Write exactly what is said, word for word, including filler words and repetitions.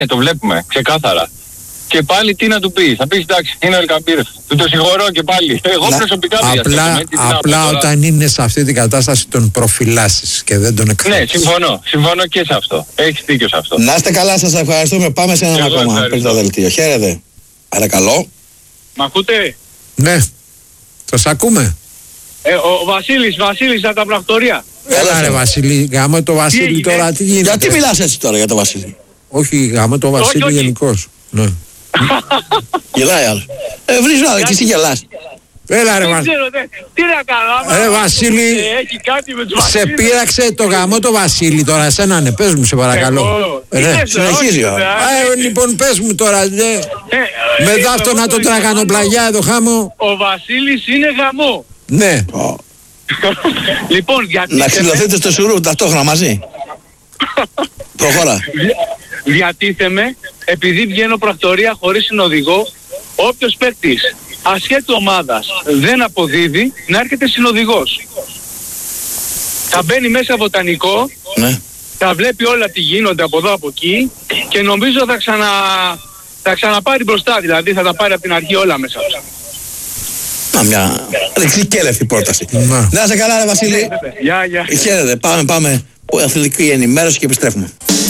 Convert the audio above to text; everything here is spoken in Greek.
Και το βλέπουμε ξεκάθαρα. Και πάλι τι να του πεις, θα πεις εντάξει, είναι ο Ελκαμπήρ. Του το συγχωρώ και πάλι. Εγώ να, προσωπικά δεν Απλά, απλά όταν είναι σε αυτή την κατάσταση τον προφυλάσσεις και δεν τον εκφράζεις. Ναι, συμφωνώ. Συμφωνώ και σε αυτό. Έχεις δίκιο σε αυτό. Να είστε καλά, σας ευχαριστούμε. Πάμε σε έναν ακόμα πριν το δελτίο. Χαίρετε. Παρακαλώ. Μ' ακούτε? Ναι. Σας ακούμε. Ε, ο Βασίλης, Βασίλης από τα πρακτορία. Έλα ρε Βασίλη, γάμο το Βασίλη τι τώρα, τι γίνεται. Γιατί μιλάς έτσι τώρα για το Βασίλη? Όχι, γάμο το Βασίλη γενικώς. Ναι. Γελάει άλλο. Ε, βρίζω άλλο και εσύ γελάς. Έλα ρε Βασίλη. Τι να κάνω, ρε Βασίλη, έχει κάτι με τους σε πείραξε το γάμο το Βασίλη τώρα, εσένα ναι, πες μου σε παρακαλώ. Ναι, συνεχίζει ο. Λοιπόν πες μου τώρα, με δάφτω να το τραγανοπλαγιά εδώ χάμω. Ο Βασίλης είναι γαμό. Ναι. Λοιπόν, γιατί... Να ξυλωθείτε στο σουρού ταυτόχρονα μαζί. Προχώρα. Διατίθεμαι, επειδή βγαίνω πρακτορία χωρίς συνοδηγό, όποιος παίκτης ασχέτου ομάδας δεν αποδίδει, να έρχεται συνοδηγός. Θα μπαίνει μέσα βοτανικό, ναι. Θα βλέπει όλα τι γίνονται από εδώ από εκεί και νομίζω θα, ξανα... θα ξαναπάρει μπροστά, δηλαδή θα τα πάρει από την αρχή όλα μέσα. Να μια ρεξικέλευτη πρόταση. Να είσαι καλά ρε Βασίλη. Γεια, γεια. Χαίρετε, πάμε, πάμε. Αθλητική ενημέρωση και επιστρέφουμε.